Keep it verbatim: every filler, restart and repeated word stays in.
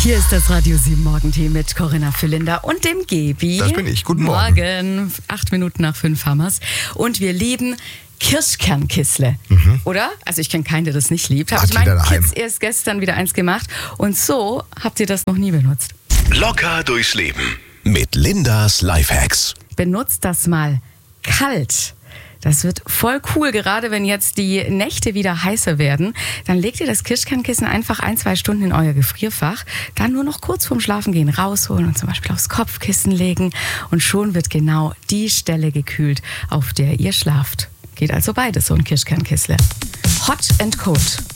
Hier ist das Radio sieben Morgentee mit Corinna Füllinder und dem Gebi. Das bin ich. Guten Morgen. Morgen, acht Minuten nach fünf haben wir's. Und wir lieben Kirschkernkissle, Mhm. oder? Also ich kenne keinen, der das nicht liebt. Habe Hat ich meinen jeder daheim. Kids erst gestern wieder eins gemacht. Und so habt ihr das noch nie benutzt. Locker durchs Leben mit Lindas Lifehacks. Benutzt das mal kalt. Das wird voll cool, gerade wenn jetzt die Nächte wieder heißer werden. Dann legt ihr das Kirschkernkissen einfach ein, zwei Stunden in euer Gefrierfach. Dann nur noch kurz vorm Schlafengehen rausholen und zum Beispiel aufs Kopfkissen legen. Und schon wird genau die Stelle gekühlt, auf der ihr schlaft. Geht also beides, so ein Kirschkernkissle. Hot and cold.